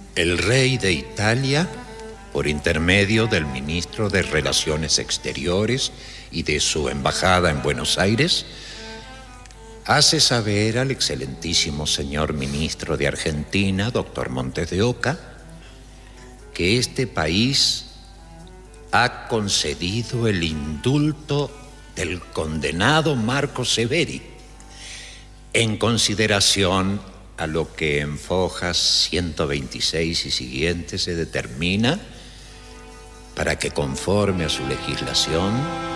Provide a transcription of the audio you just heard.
El rey de Italia, por intermedio del ministro de Relaciones Exteriores y de su embajada en Buenos Aires, hace saber al excelentísimo señor ministro de Argentina, doctor Montes de Oca, que este país ha concedido el indulto del condenado Marco Severi en consideración a lo que en Fojas 126 y siguientes se determina para que, conforme a su legislación,